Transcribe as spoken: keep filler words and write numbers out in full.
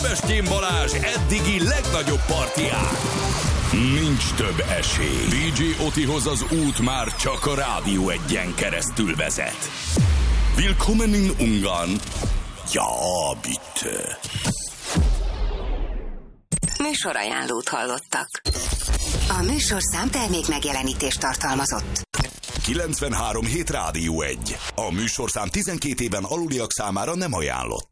Sebestyén Balázs eddigi legnagyobb partián. Nincs több esély. dé dzsé Otihoz az út már csak a Rádió Egyen keresztül vezet. Willkommen in Ungarn. Ja, bitte. Műsorajánlót hallottak. A műsorszám termék megjelenítést tartalmazott. kilencvenhárom hét Rádió egy. A műsorszám tizenkét éven aluliak számára nem ajánlott.